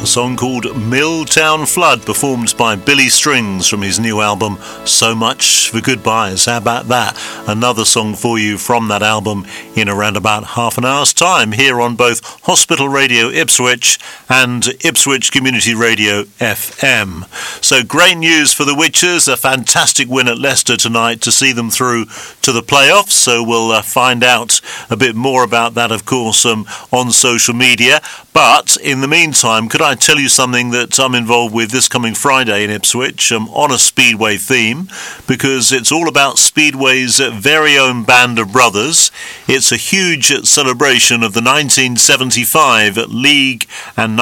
song called Milltown Flood, performed by Billy Strings from his new album So Much for Goodbyes. How about that? Another song for you from that album in around about half an hour's time here on both Hospital Radio Ipswich and Ipswich Community Radio FM. So great news for the Witches, a fantastic win at Leicester tonight to see them through to the playoffs. So we'll find out a bit more about that, of course, on social media. But in the meantime, could I tell you something that I'm involved with this coming Friday in Ipswich on a Speedway theme, because it's all about Speedway's very own band of brothers. It's a huge celebration of the 1975 League and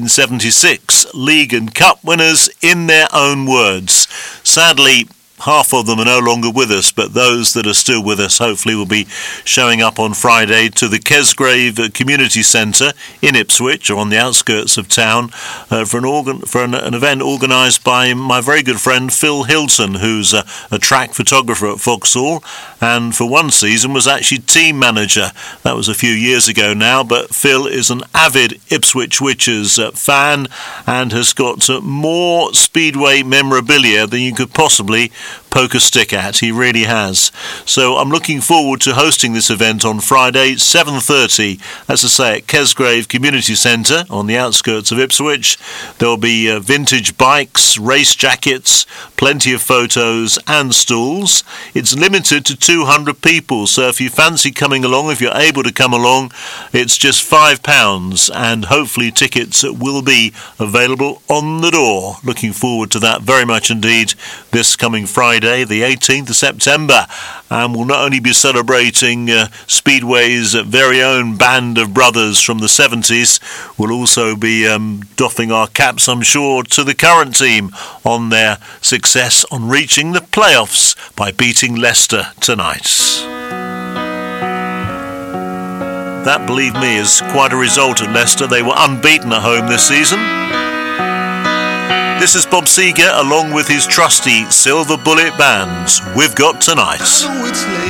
1976 League and Cup winners in their own words. Sadly, half of them are no longer with us, but those that are still with us hopefully will be showing up on Friday to the Kesgrave Community Centre in Ipswich, or on the outskirts of town, for an event organised by my very good friend Phil Hilton, who's a track photographer at Vauxhall, and for one season was actually team manager. That was a few years ago now, but Phil is an avid Ipswich Witches fan and has got more Speedway memorabilia than you could possibly poke a stick at. He really has. So I'm looking forward to hosting this event on Friday, 7:30, as I say, at Kesgrave Community Centre on the outskirts of Ipswich. There'll be vintage bikes, race jackets, plenty of photos and stools. It's limited to 200 people, so if you fancy coming along, if you're able to come along, it's just £5, and hopefully tickets will be available on the door. Looking forward to that very much indeed this coming Friday, the 18th of September, and we'll not only be celebrating Speedway's very own band of brothers from the 70s, we'll also be doffing our caps, I'm sure, to the current team on their success on reaching the playoffs by beating Leicester tonight. That, believe me, is quite a result at Leicester. They were unbeaten at home this season. This is Bob Seger along with his trusty Silver Bullet Band. We've got Tonight.